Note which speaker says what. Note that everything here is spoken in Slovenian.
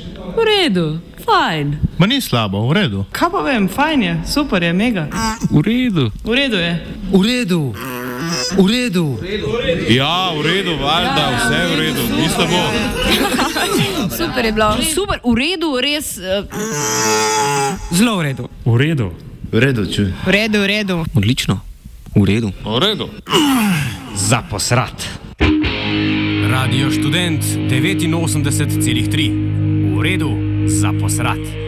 Speaker 1: V redu, fajn.
Speaker 2: Ma ni slabo, v redu.
Speaker 3: Kaj pa vem, fajn je, super je, mega.
Speaker 4: V redu.
Speaker 3: V redu je.
Speaker 5: V redu. V redu.
Speaker 4: Ja, v redu, valjda, vse v redu, ni slabo.
Speaker 6: Super je bilo. Super, v redu, res.
Speaker 5: Zelo v redu.
Speaker 4: V redu.
Speaker 7: V redu, čuj.
Speaker 3: V redu, v redu.
Speaker 5: Odlično. V redu.
Speaker 4: V redu.
Speaker 5: Za posrat.
Speaker 8: Radio Študent 89,3. V redu, za posrat.